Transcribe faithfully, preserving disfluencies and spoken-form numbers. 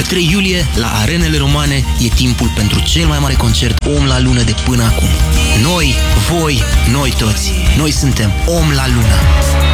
trei iulie, la Arenele Romane, e timpul pentru cel mai mare concert Om la Lună de până acum. Noi, voi, noi toți, noi suntem Om la Lună.